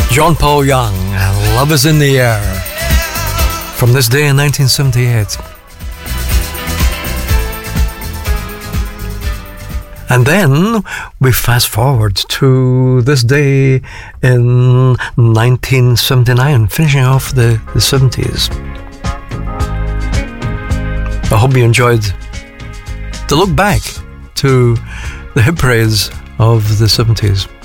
John Paul Young, Love is in the Air, from this day in 1978. And then we fast forward to this day in 1979, finishing off the 70s. I hope you enjoyed the look back to the hit parades of the 70s.